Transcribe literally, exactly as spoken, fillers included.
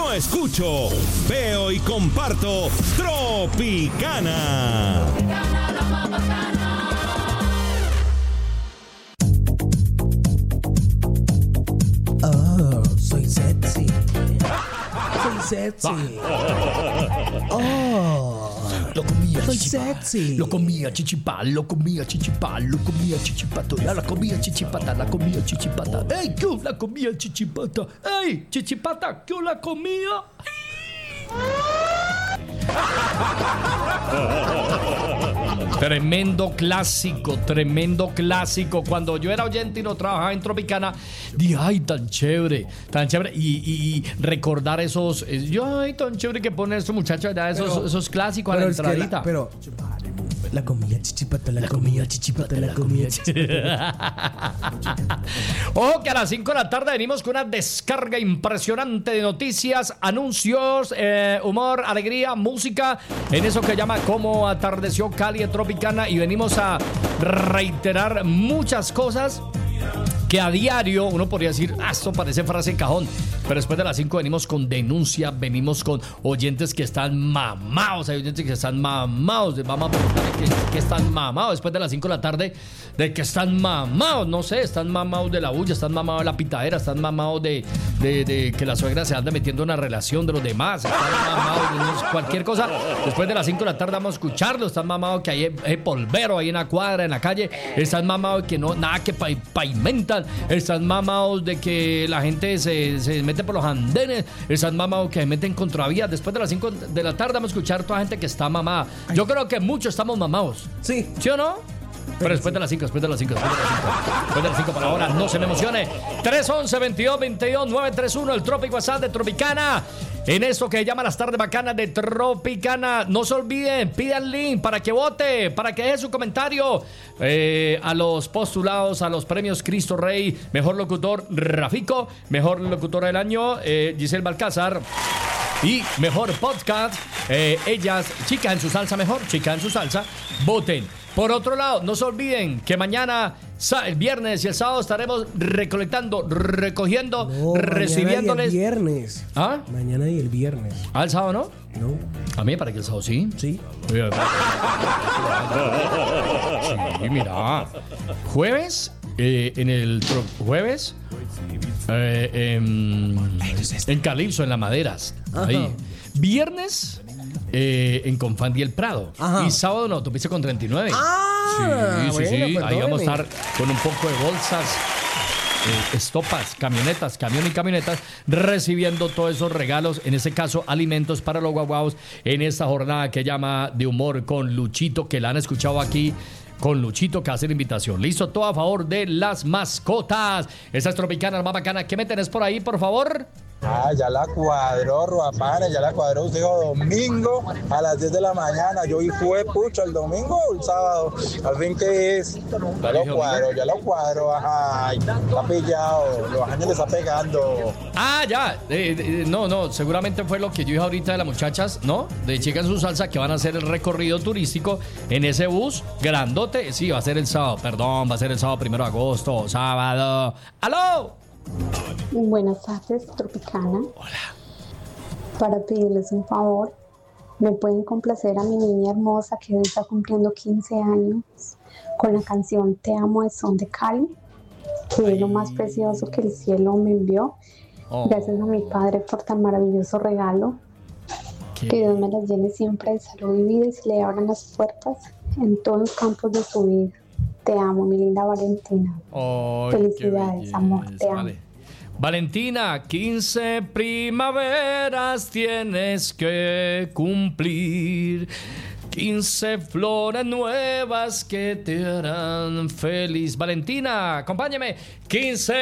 Yo escucho, veo y comparto Tropicana. Oh, soy sexy. Soy sexy. Oh, Lo comía soy chichipa, sexy. lo comía chichipá, lo comía chichipá, lo comía chichipato, ya la comía chichipata, la comía chichipata. ¡Ey, qué la comía chichipata! ¡Ey, chichipata, qué la comía! Tremendo clásico, tremendo clásico. Cuando yo era oyente y no trabajaba en Tropicana, dije, ay, tan chévere, tan chévere. Y, y, y recordar esos, eh, yo, ay, tan chévere que ponen estos muchachos allá, esos, Pero- esos clásicos a la Pero es que la- entradita. pero la comida chichipata, la, comida chichipata, la comida chichipata. Ojo que a las cinco de la tarde venimos con una descarga impresionante de noticias, anuncios, eh, humor, alegría, música, en eso que llama Como Atardeció Cali en Tropicana, y venimos a reiterar muchas cosas que a diario uno podría decir, ah, esto parece frase en cajón, pero después de las cinco venimos con denuncia, venimos con oyentes que están mamados, hay oyentes que están mamados, vamos a preguntar que, que están mamados después de las cinco de la tarde, de que están mamados, no sé, están mamados de la bulla, están mamados de la pitadera, están mamados de, de, de que la suegra se anda metiendo en una relación de los demás, están mamados de no sé, cualquier cosa. Después de las cinco de la tarde vamos a escucharlo, están mamados que hay, hay polvero ahí en la cuadra, en la calle, están mamados que no, nada que pa- pavimentan, están mamados de que la gente se, se mete por los andenes, están mamados que se meten contravías. Después de las cinco de la tarde vamos a escuchar a toda gente que está mamada. Yo creo que muchos estamos mamados. Sí. ¿Sí o no? Pero después de las cinco, después de las cinco, después de las cinco. Después de las cinco para ahora, no se me emocione. tres once, veintidós, veintidós, nueve treinta y uno, el Trópico WhatsApp de Tropicana. En esto que se llama las tardes bacanas de Tropicana. No se olviden, pidan link para que vote, para que deje su comentario eh, a los postulados a los premios Cristo Rey, mejor locutor Rafico, mejor locutora del año eh, Giselle Balcázar. Y mejor podcast, eh, ellas, Chica en su salsa, mejor Chica en su salsa, voten. Por otro lado, no se olviden que mañana, el viernes y el sábado estaremos recolectando, recogiendo, No, recibiéndoles. Mañana y el viernes. ¿Ah? Mañana y el viernes. ¿Ah, el sábado no? No. A mí me parece que el sábado sí. Sí. Sí, mira. Jueves, eh, en el tro- jueves, eh, en, en Calipso, en Las Maderas. Ahí. Viernes, eh, en Confandi el Prado. Ajá. Y sábado en Autopista con treinta y nueve. Ah, sí, sí, bueno, sí. Ahí vamos a perdóneme. estar con un poco de bolsas. Eh, estopas, camionetas, camión y camionetas, recibiendo todos esos regalos, en este caso alimentos para los guaguaos, en esta jornada que llama de humor con Luchito, que la han escuchado aquí, con Luchito que hace la invitación. Listo, todo a favor de las mascotas. Esta es Tropicana, la más bacana. ¿Qué me tenés por ahí, por favor? Ah, ya la cuadró, Ruapana, ya la cuadró usted dijo domingo a las diez de la mañana. Yo y fue pucho el domingo o el sábado. Al fin que es, ya lo cuadró, ya lo cuadró, ajá. Está pillado, los años le está pegando. Ah, ya. Eh, eh, no, no, seguramente fue lo que yo dije ahorita de las muchachas, ¿no? De Chica en su salsa, que van a hacer el recorrido turístico en ese bus grandote. Sí, va a ser el sábado, perdón, va a ser el sábado primero de agosto, sábado. ¡Aló! Buenas tardes, Tropicana. Hola. Para pedirles un favor, ¿me pueden complacer a mi niña hermosa que hoy está cumpliendo quince años con la canción Te amo de Son de Cali, que es lo más precioso que el cielo me envió? Oh, Gracias a mi padre por tan maravilloso regalo. qué- Que Dios me las llene siempre de salud y vida y se le abran las puertas en todos los campos de su vida. Te amo, mi linda Valentina. Ay, qué Felicidades, belleza, amor, te amo. vale. Valentina, quince primaveras tienes que cumplir. quince flores nuevas que te harán feliz. Valentina, acompáñame. quince